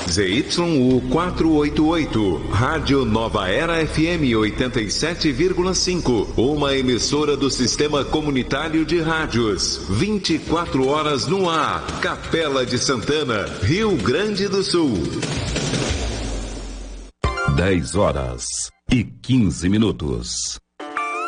ZYU 488, Rádio Nova Era FM 87,5, uma emissora do Sistema Comunitário de Rádios. 24 horas no ar, Capela de Santana, Rio Grande do Sul. 10 horas e 15 minutos.